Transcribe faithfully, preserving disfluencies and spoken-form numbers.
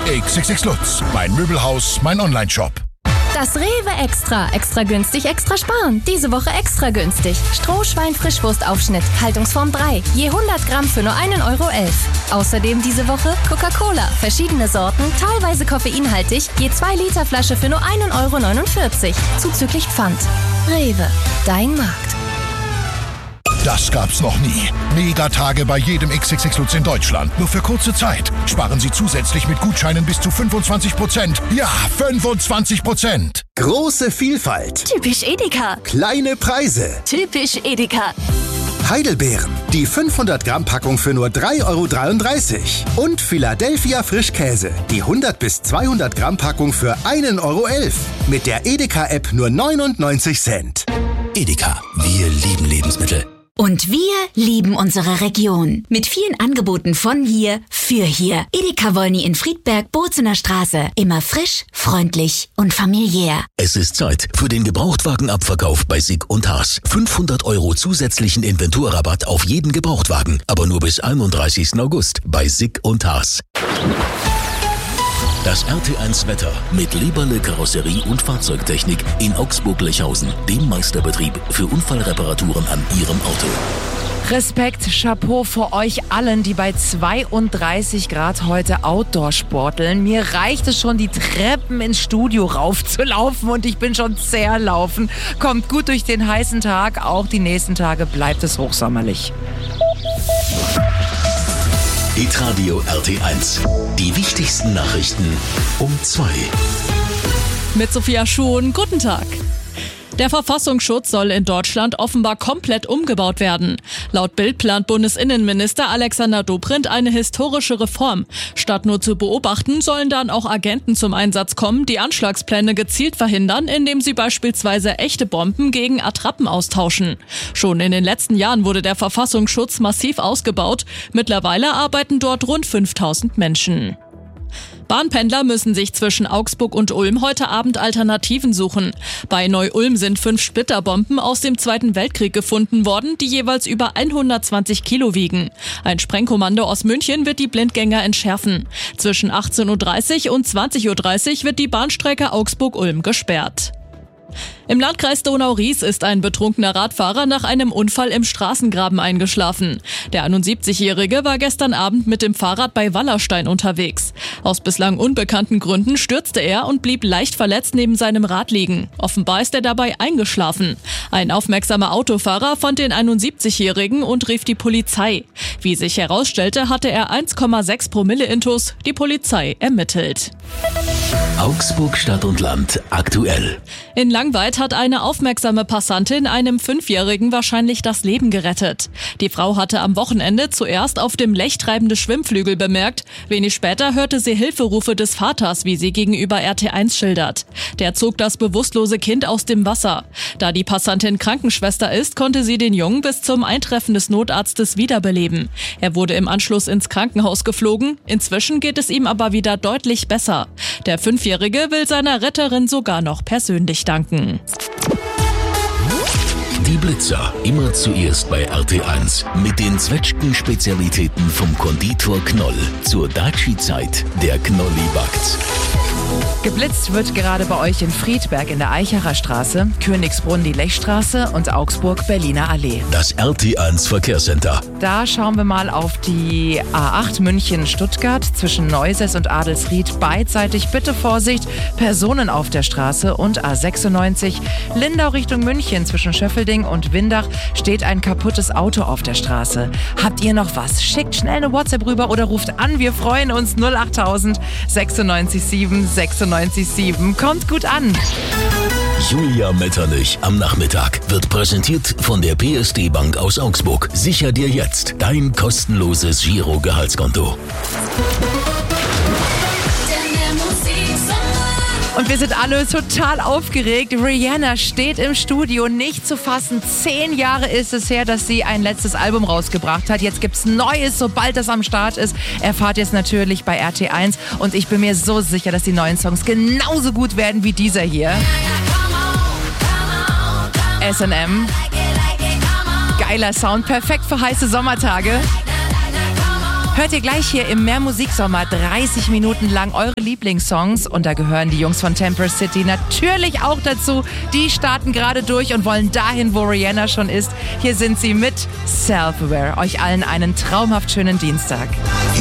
X X X Lutz, mein Möbelhaus, mein Onlineshop. Das Rewe Extra. Extra günstig, extra sparen. Diese Woche extra günstig. Strohschwein-Frischwurstaufschnitt, Haltungsform drei. Je hundert Gramm für nur einen Euro elf. Außerdem diese Woche Coca-Cola. Verschiedene Sorten, teilweise koffeinhaltig. Je zwei Liter Flasche für nur einen Euro neunundvierzig. Zuzüglich Pfand. Rewe. Dein Markt. Das gab's noch nie. Megatage bei jedem X X X Lutz in Deutschland. Nur für kurze Zeit. Sparen Sie zusätzlich mit Gutscheinen bis zu fünfundzwanzig Prozent. Ja, fünfundzwanzig Prozent. Große Vielfalt. Typisch Edeka. Kleine Preise. Typisch Edeka. Heidelbeeren. Die fünfhundert Gramm Packung für nur drei Euro dreiunddreißig. Und Philadelphia Frischkäse. Die hundert bis zweihundert Gramm Packung für einen Euro elf. Mit der Edeka-App nur neunundneunzig Cent. Edeka. Wir lieben Lebensmittel. Und wir lieben unsere Region. Mit vielen Angeboten von hier, für hier. Edeka Wolny in Friedberg, Bozener Straße. Immer frisch, freundlich und familiär. Es ist Zeit für den Gebrauchtwagenabverkauf bei Sig und Haas. fünfhundert Euro zusätzlichen Inventurrabatt auf jeden Gebrauchtwagen. Aber nur bis einunddreißigsten August bei Sig und Haas. Das R T eins Wetter mit Leberle Karosserie und Fahrzeugtechnik in Augsburg-Lechhausen, dem Meisterbetrieb für Unfallreparaturen an Ihrem Auto. Respekt, Chapeau vor euch allen, die bei zweiunddreißig Grad heute Outdoor sporteln. Mir reicht es schon, die Treppen ins Studio raufzulaufen und ich bin schon zerlaufen. Kommt gut durch den heißen Tag, auch die nächsten Tage bleibt es hochsommerlich. Hitradio R T eins. Die wichtigsten Nachrichten um zwei. Mit Sophia Schuhn, guten Tag. Der Verfassungsschutz soll in Deutschland offenbar komplett umgebaut werden. Laut Bild plant Bundesinnenminister Alexander Dobrindt eine historische Reform. Statt nur zu beobachten, sollen dann auch Agenten zum Einsatz kommen, die Anschlagspläne gezielt verhindern, indem sie beispielsweise echte Bomben gegen Attrappen austauschen. Schon in den letzten Jahren wurde der Verfassungsschutz massiv ausgebaut. Mittlerweile arbeiten dort rund fünftausend Menschen. Bahnpendler müssen sich zwischen Augsburg und Ulm heute Abend Alternativen suchen. Bei Neu-Ulm sind fünf Splitterbomben aus dem Zweiten Weltkrieg gefunden worden, die jeweils über hundertzwanzig Kilo wiegen. Ein Sprengkommando aus München wird die Blindgänger entschärfen. Zwischen achtzehn Uhr dreißig und zwanzig Uhr dreißig wird die Bahnstrecke Augsburg-Ulm gesperrt. Im Landkreis Donau-Ries ist ein betrunkener Radfahrer nach einem Unfall im Straßengraben eingeschlafen. Der einundsiebzigjährige war gestern Abend mit dem Fahrrad bei Wallerstein unterwegs. Aus bislang unbekannten Gründen stürzte er und blieb leicht verletzt neben seinem Rad liegen. Offenbar ist er dabei eingeschlafen. Ein aufmerksamer Autofahrer fand den einundsiebzigjährigen und rief die Polizei. Wie sich herausstellte, hatte er eins Komma sechs Promille Intus. Die Polizei ermittelt. Augsburg Stadt und Land aktuell. In Langweid hat eine aufmerksame Passantin einem Fünfjährigen wahrscheinlich das Leben gerettet. Die Frau hatte am Wochenende zuerst auf dem Lech treibende Schwimmflügel bemerkt. Wenig später hörte sie Hilferufe des Vaters, wie sie gegenüber R T eins schildert. Der zog das bewusstlose Kind aus dem Wasser. Da die Passantin Krankenschwester ist, konnte sie den Jungen bis zum Eintreffen des Notarztes wiederbeleben. Er wurde im Anschluss ins Krankenhaus geflogen. Inzwischen geht es ihm aber wieder deutlich besser. Der Fünfjährige will seiner Retterin sogar noch persönlich danken. Die Blitzer, immer zuerst bei R T eins. Mit den Zwetschgen-Spezialitäten vom Konditor Knoll. Zur Daci-Zeit, der Knolli backt. Geblitzt wird gerade bei euch in Friedberg in der Eichacher Straße, Königsbrunn die Lechstraße und Augsburg Berliner Allee. Das R T eins Verkehrscenter. Da schauen wir mal auf die A acht München-Stuttgart zwischen Neuses und Adelsried. Beidseitig bitte Vorsicht, Personen auf der Straße. Und A sechsundneunzig Lindau Richtung München zwischen Schöffelding und Windach steht ein kaputtes Auto auf der Straße. Habt ihr noch was? Schickt schnell eine WhatsApp rüber oder ruft an. Wir freuen uns. null achttausend sechsundneunzig sieben sechsundneunzig sieben. Kommt gut an. Julia Metternich am Nachmittag wird präsentiert von der P S D Bank aus Augsburg. Sicher dir jetzt dein kostenloses Giro-Gehaltskonto. Und wir sind alle total aufgeregt. Rihanna steht im Studio, nicht zu fassen. Zehn Jahre ist es her, dass sie ein letztes Album rausgebracht hat. Jetzt gibt's Neues, sobald das am Start ist. Erfahrt jetzt natürlich bei R T eins. Und ich bin mir so sicher, dass die neuen Songs genauso gut werden wie dieser hier. S and M. Geiler Sound, perfekt für heiße Sommertage. hört ihr gleich hier im Mehr Musiksommer dreißig Minuten lang eure Lieblingssongs. Und da gehören die Jungs von Temper City natürlich auch dazu. Die starten gerade durch und wollen dahin, wo Rihanna schon ist. Hier sind sie mit Self-Aware. Euch allen einen traumhaft schönen Dienstag.